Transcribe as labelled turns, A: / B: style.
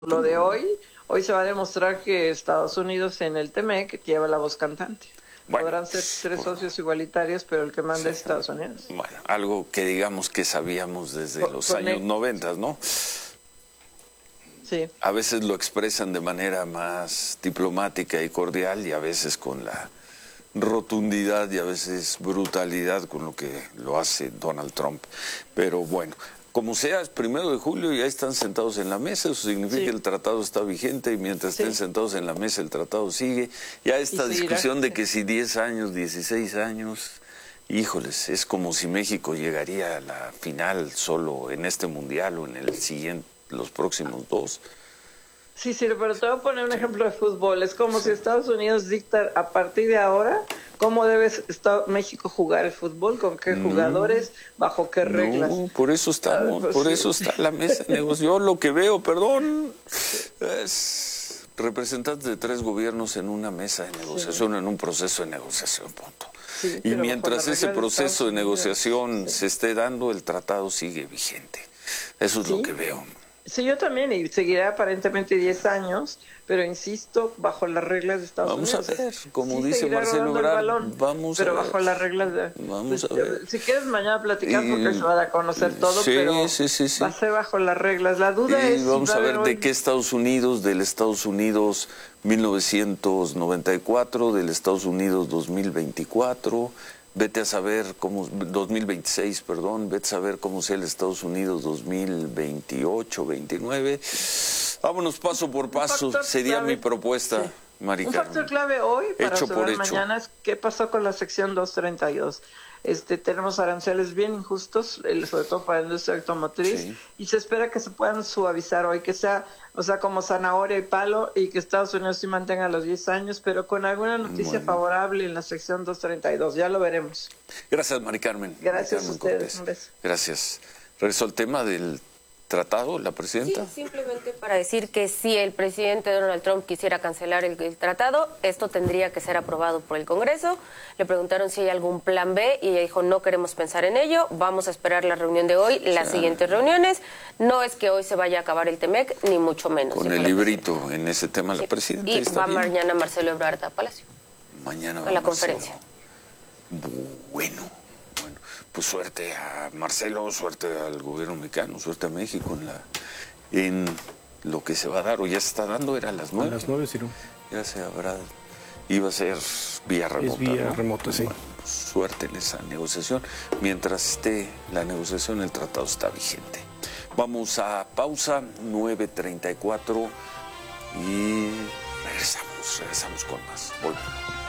A: Lo de hoy se va a demostrar que Estados Unidos en el TMEC lleva la voz cantante.
B: Bueno,
A: Podrán ser tres socios igualitarios, pero el que manda es Estados Unidos.
B: Bueno, algo que digamos que sabíamos desde los años 90, ¿no?
A: Sí.
B: A veces lo expresan de manera más diplomática y cordial y a veces con la rotundidad y a veces brutalidad con lo que lo hace Donald Trump. Pero bueno, como sea, es 1 de julio y ya están sentados en la mesa, eso significa que el tratado está vigente y mientras estén sentados en la mesa el tratado sigue. Ya esta discusión de que si 10 años, 16 años, híjoles, es como si México llegaría a la final solo en este mundial o en el siguiente, los próximos dos.
A: Sí, pero te voy a poner un ejemplo de fútbol. Es como si Estados Unidos dicta a partir de ahora cómo debe México jugar el fútbol, con qué jugadores, bajo qué reglas.
B: No, por eso estamos, por eso está la mesa de negociación. Yo lo que veo, perdón, es representantes de 3 gobiernos en una mesa de negociación, en un proceso de negociación, punto.
A: Sí,
B: y mientras ese proceso de
A: Unidos,
B: negociación se esté dando, el tratado sigue vigente. Eso es lo que veo.
A: Sí, yo también, y seguirá aparentemente 10 años, pero insisto, bajo las reglas de Estados Unidos.
B: Vamos a ver, como dice Marcelo Ebrard, vamos a ver.
A: Pero bajo las reglas de...
B: Vamos a ver.
A: Si quieres mañana platicar porque se va a dar a conocer todo, pero va a ser bajo las reglas. La duda es...
B: Vamos a ver de qué Estados Unidos, del Estados Unidos 1994, del Estados Unidos 2024... Vete a saber cómo, 2026, perdón, vete a saber cómo sea el Estados Unidos 2028, 29. Vámonos paso por paso, sería mi propuesta, Mari Carmen.
A: Un factor clave hoy para saber mañana es qué pasó con la sección 232. Tenemos aranceles bien injustos, sobre todo para la industria automotriz, y se espera que se puedan suavizar hoy, que sea, como zanahoria y palo, y que Estados Unidos sí mantenga los 10 años, pero con alguna noticia favorable en la sección 232, ya lo veremos.
B: Gracias, Mari Carmen.
A: Gracias a ustedes, un beso.
B: Gracias. Regresó el tema del tratado, la presidenta.
C: Sí, simplemente para decir que si el presidente Donald Trump quisiera cancelar el tratado, esto tendría que ser aprobado por el Congreso. Le preguntaron si hay algún plan B y ella dijo no queremos pensar en ello, vamos a esperar la reunión de hoy, las siguientes reuniones. No es que hoy se vaya a acabar el TMEC, ni mucho menos.
B: Con el librito en ese tema la presidenta.
C: Y va mañana Marcelo Ebrard a Palacio.
B: Mañana va
C: a la conferencia.
B: Bueno, pues suerte a Marcelo, suerte al gobierno mexicano, suerte a México en lo que se va a dar, o ya se está dando, era a las 9.
D: A las 9, sí, ¿no?
B: Ya se habrá, iba a ser vía remota.
D: Es vía remota, sí.
B: Bueno, suerte en esa negociación. Mientras esté la negociación, el tratado está vigente. Vamos a pausa, 9:34 y regresamos con más. Volvemos.